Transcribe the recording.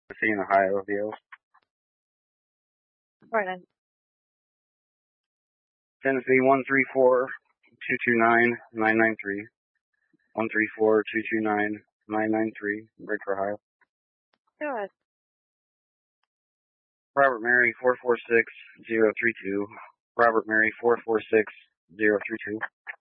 City in Ohio, VO. Right then. Tennessee 134-229-993. 134-229-993. Breaker, Ohio. Go ahead. Robert Mary 446-032. Robert Mary 446-032.